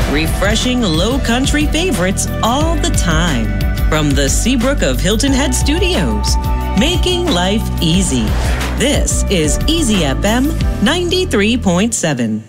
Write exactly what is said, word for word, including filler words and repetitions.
refreshing low country favorites all the time. From the Seabrook of Hilton Head Studios, making life easy. This is Easy F M ninety-three point seven.